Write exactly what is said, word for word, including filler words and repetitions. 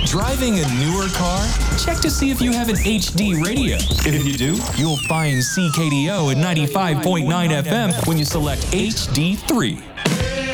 Driving a newer car? Check to see if you have an H D radio. And if you do, you'll find C K D O at ninety-five point nine F M when you select H D three.